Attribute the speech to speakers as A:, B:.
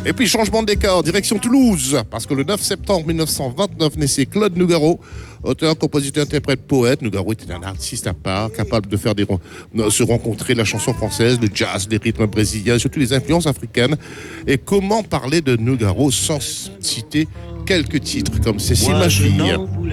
A: Et puis, changement de décor, direction Toulouse, parce que le 9 septembre 1929 naissait Claude Nougaro, auteur, compositeur, interprète, poète. Nougaro était un artiste à part, capable de faire se rencontrer la chanson française, le jazz, les rythmes brésiliens, surtout les influences africaines. Et comment parler de Nougaro sans citer quelques titres comme Cécile ma fille.